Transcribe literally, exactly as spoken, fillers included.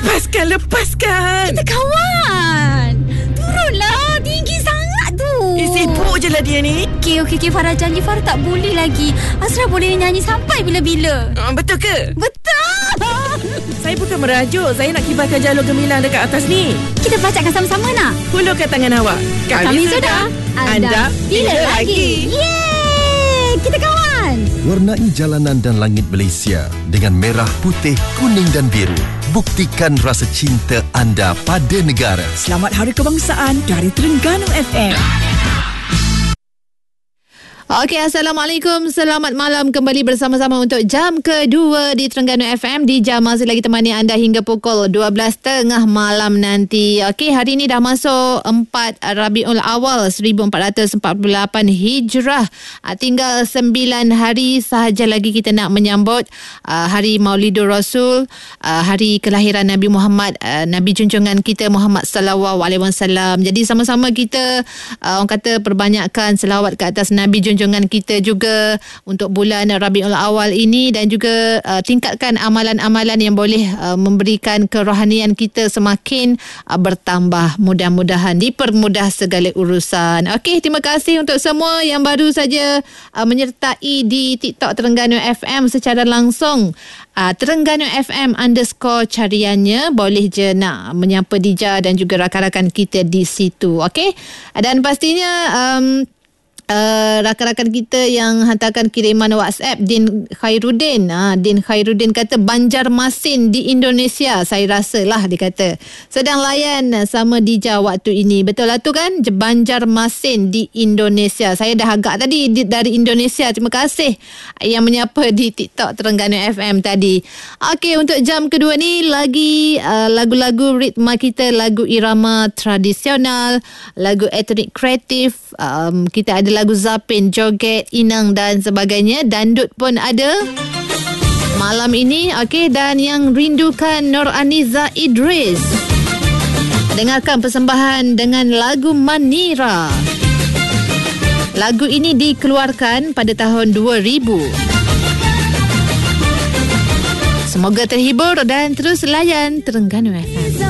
Lepaskan, lepaskan. Kita kawan. Turunlah, tinggi sangat tu. Eh, sibuk je lah dia ni. Okey, okey, okey. Farah janji Farah tak boleh lagi. Asra boleh nyanyi sampai bila-bila. Uh, betul ke? Betul. Saya bukan merajuk. Saya nak kibarkan jalur gemilang dekat atas ni. Kita bacakan sama-sama nak? Hulurkan tangan awak. Kami, Kami sudah. Anda bila lagi? Yeay, kita kawan. Warnai jalanan dan langit Malaysia dengan merah, putih, kuning dan biru. Buktikan rasa cinta anda pada negara. Selamat Hari Kebangsaan dari Terengganu F M. Okey, Assalamualaikum. Selamat malam kembali bersama-sama untuk jam kedua di Terengganu F M. Di jam masih lagi temani anda hingga pukul dua belas tiga puluh malam nanti. Okey, hari ini dah masuk empat Rabiul Awal seribu empat ratus empat puluh lapan Hijrah. Tinggal sembilan hari sahaja lagi kita nak menyambut uh, Hari Maulidur Rasul, uh, hari kelahiran Nabi Muhammad, uh, Nabi junjungan kita Muhammad sallallahu alaihi wasallam. Jadi sama-sama kita uh, orang kata perbanyakkan selawat ke atas Nabi junjungan junjungan kita juga untuk bulan Rabiul Awal ini, dan juga uh, tingkatkan amalan-amalan yang boleh uh, memberikan kerohanian kita semakin uh, bertambah. Mudah-mudahan dipermudah segala urusan. Okey, terima kasih untuk semua yang baru saja uh, menyertai di TikTok Terengganu F M secara langsung. Uh, Terengganu F M underscore cariannya. Boleh je nak menyapa Dija dan juga rakan-rakan kita di situ. Okey, dan pastinya um, Uh, rakan-rakan kita yang hantarkan kiriman WhatsApp, Din Khairuddin ha, Din Khairuddin kata Banjarmasin di Indonesia. Saya rasa lah dia kata sedang layan sama Dija waktu ini. Betul lah tu kan, Banjarmasin di Indonesia. Saya dah agak tadi di, dari Indonesia. Terima kasih yang menyapa di TikTok Terengganu F M tadi. Okey, untuk jam kedua ni lagi uh, lagu-lagu ritma kita, lagu irama tradisional, lagu etnik kreatif, um, kita ada lagu zapin, joget, inang dan sebagainya. Dandut pun ada malam ini. Okey, dan yang rindukan Nur Aniza Idris, dengarkan persembahan dengan lagu Manira. Lagu ini dikeluarkan pada tahun dua ribu. Semoga terhibur dan terus layan Terengganu F M.